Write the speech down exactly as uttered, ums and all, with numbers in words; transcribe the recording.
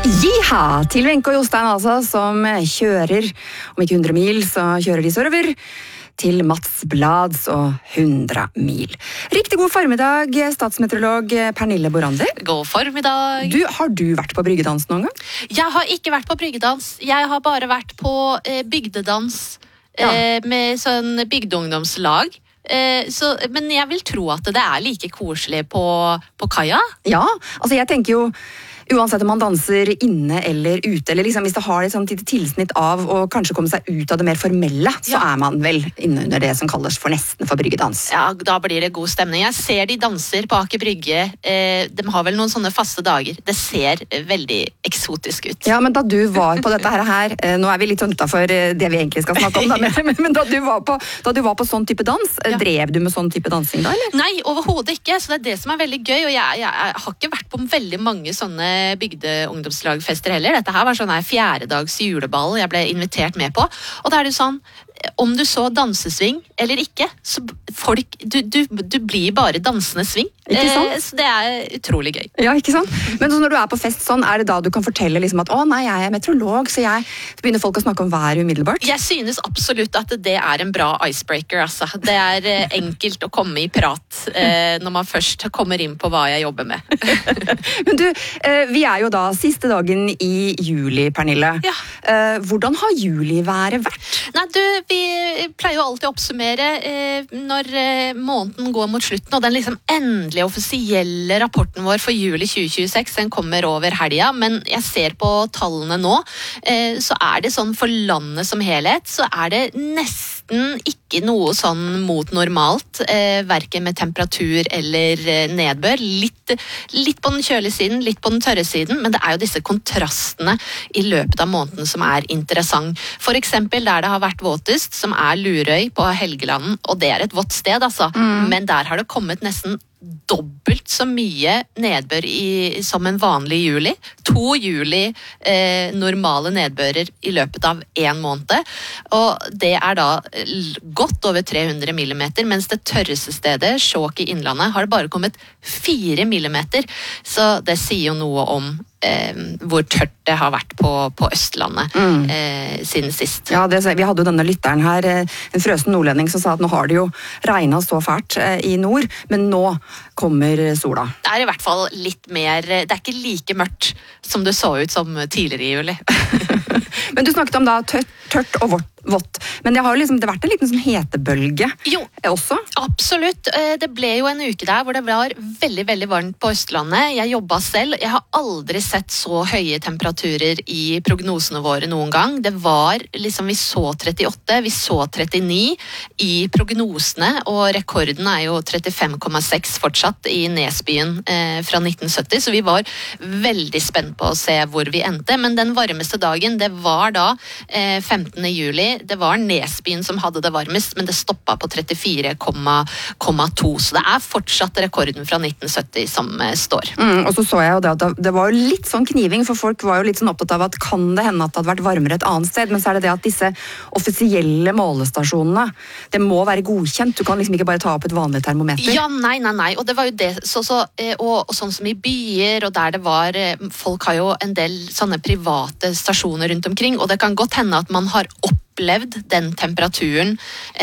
Jiha! Til Wenche og Jostein altså, som kjører, om ikke hundre mil, så kjører de sørover til Mats Blads og hundre mil. Riktig god formiddag, statsmeteorolog Pernille Borander. God formiddag. Du, har du vært på bryggedans noen gang? Jeg har ikke vært på bryggedans. Jeg har bare vært på eh, bygdedans ja. eh, med sånn bygdeungdomslag. Eh, så, men jeg vil tro at det er like koselig på, på kaja. Ja, altså jeg tenker jo uansett om man danser inne eller ute, eller liksom hvis det har et sånt lite tilsnitt av å kanskje komme seg ut av det mer formelle, så ja. er man vel inne under det som kalles for nesten for bryggedans. Ja, da blir det god stemning. Jeg ser de danser på Aker Brygge. Eh, de har vel noen sånne faste dager. Det ser veldig eksotisk ut. Ja, men da du var på dette her, eh, nå er vi litt sånn utenfor det vi egentlig skal snakke om, da, men, men da, du var på, da du var på sånn type dans, ja. drev du med sånn type dansing da, eller? Nei, overhodet ikke. Så det er det som er veldig gøy, og jeg, jeg, jeg har ikke vært på veldig mange sånne bygdeungdomslagfester heller. Dette her var sånn her fjerdedags juleball jeg ble invitert med på. Og da er det sånn, om du så dansesving eller ikke, så folk, du, du, du blir bare dansende sving. Ikke sant? Eh, så det er utrolig gøy. Ja, ikke sant? Men så når du er på fest sånn, er det da du kan fortelle liksom at å nei, jeg er meteorolog, så jeg så begynner folk å snakke om været umiddelbart? Jeg synes absolutt at det er en bra icebreaker, altså. Det er eh, enkelt å komme i prat eh, når man først kommer inn på hva jeg jobber med. Men du, eh, vi er jo da siste dagen i juli, Pernille. Ja. Eh, hvordan har juliværet vært? Nei, du, vi pleier jo alltid å oppsummere eh, når eh, måneden går mot slutten, og den liksom endelig offisielle rapporten vår for juli tjue tjueseks, den kommer over helga, men jeg ser på tallene nå, eh, så er det sånn for landet som helhet, så er det nesten ikke noe sånn mot normalt, eh, hverken med temperatur eller eh, nedbør. Litt, litt på den kjølige siden, litt på den tørre siden, men det er jo disse kontrastene i løpet av måneden som er interessant. For eksempel der det har vært våtest, som er Lurøy på Helgelanden, og det er et vått sted, altså. Mm. Men der har det kommet nesten dobbelt så mye nedbør i, som en vanlig juli. To juli eh, normale nedbører i løpet av en måned. Og det er da godt over tre hundre millimeter, mens det tørreste stedet, Skjåk i Innlandet, har det bare kommet fire millimeter. Så det sier jo noe om eh, hvor tørt det har vært på, på Østlandet mm. eh, siden sist. Ja, det, vi hadde jo denne lytteren her, en frøsen nordlending, som sa at nå har det jo regnet så fælt eh, i nord, men nå kommer sola. Det er i hvert fall litt mer, det er ikke like mørkt som det så ut som tidligere i juli. Men du snakket om da tørt, tørt og vått. Vått. Men det har jo liksom, det vært en liten sånn hetebølge jo, også? Absolutt. Det ble jo en uke der hvor det var veldig, veldig varmt på Østlandet. Jeg jobbet selv. Jeg har aldri sett så høye temperaturer i prognosene våre noen gang. Det var liksom, vi så trettiåtte, vi så trettini i prognosene, og rekorden er jo trettifem komma seks fortsatt i Nesbyen eh, fra nitten sytti, så vi var veldig spent på å se hvor vi endte. Men den varmeste dagen, det var da eh, femtende juli. Det var Nesbyen som hadde det varmest, men det stoppet på trettifire komma to, så det er fortsatt rekorden fra nitten sytti som uh, står. Mm, og så så jeg jo det at det var jo litt sånn kniving, for folk var jo litt sånn opptatt av at kan det hende at det hadde vært varmere et annet sted, men så er det det at disse offisielle målestasjonene, det må være godkjent, du kan liksom ikke bare ta opp et vanlig termometer. Ja, nei, nei, nei, og det var jo det, så, så, og, og sånn som i byer, og der det var, folk har jo en del sånne private stasjoner rundt omkring, og det kan godt hende at man har opp opplevd den temperaturen